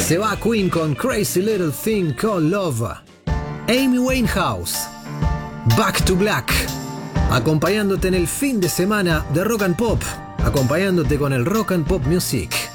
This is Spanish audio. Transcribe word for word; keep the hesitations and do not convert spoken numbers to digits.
Se va Queen con Crazy Little Thing Called Love. Amy Winehouse, Back to Black, acompañándote en el fin de semana de Rock and Pop, acompañándote con el Rock and Pop Music.